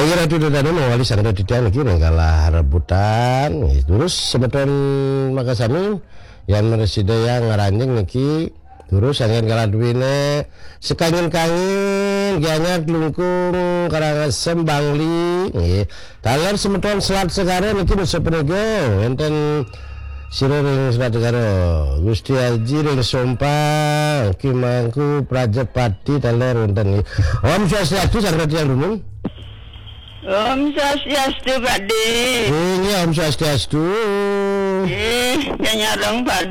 Kira itu tadi mau wali sang titian lagi kalah rebutan. Terus sebetul makasami yang meresida yang ngaranjing niki. Terus angin kalah duwine sekangin-kangin gianyar lungkung karangan sembangli nggih. Taler semeton selat segara niki bisa penego enten siring selat segara Gusti Haji ring Sompang Kimangku Prajapati taler wonten nggih. Om Swastiastu sang yang dunung. Om Swastiastu Pak De. Ini Om Swastiastu. Nyarong Pak